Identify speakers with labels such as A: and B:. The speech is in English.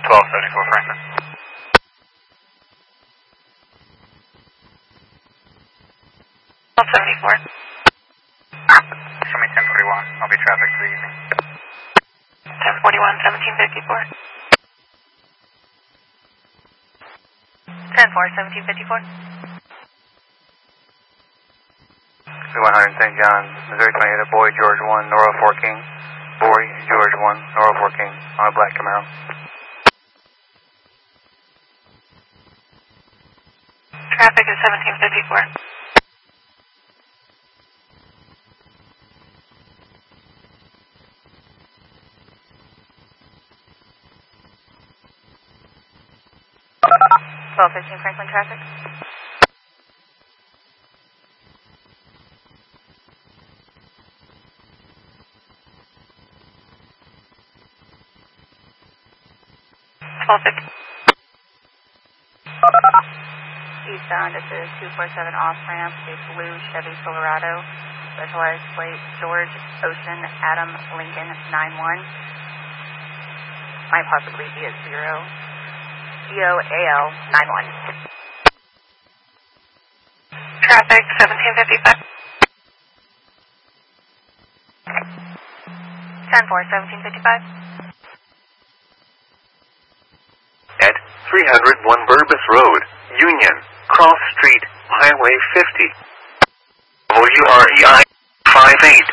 A: 1274 Franklin.
B: 1274.
A: Show me 1041. I'll be traffic for the evening.
B: 1041, 1754. 10-4, 1754.
C: 100 St. John, Missouri 28, Boy George 1, Nora 4 King. Boy George 1, Nora 4 King, on a black Camaro.
B: Traffic is 1754. Franklin traffic. Eastbound, this is 247 off ramp, a blue Chevy Silverado, specialized plate George Ocean Adam Lincoln 91. Might possibly be a 0. GOAL 91. Traffic 1755. 10-4, 1755.
D: At 301 Burbus Road, Union, Cross Street, Highway 50. WREI 58.